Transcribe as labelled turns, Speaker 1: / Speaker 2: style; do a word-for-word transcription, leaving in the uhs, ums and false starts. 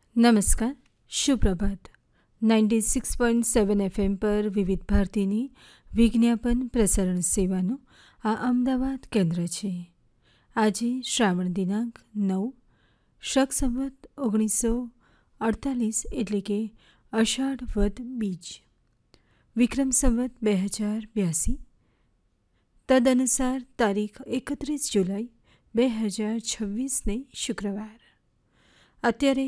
Speaker 1: નમસ્કાર, સુપ્રભાત. Ninety six point seven FM પર વિવિધ ભારતીની વિજ્ઞાપન પ્રસારણ સેવાનું આ અમદાવાદ કેન્દ્ર છે. આજે શ્રાવણ દિનાંક નવ શક સંવત ઓગણીસો અડતાલીસ એટલે કે અષાઢ વદ બીજ, વિક્રમ સંવત બે હજાર બ્યાસી, તદનુસાર તારીખ એકત્રીસ જુલાઈ બે હજાર છવ્વીસને શુક્રવાર. અત્યારે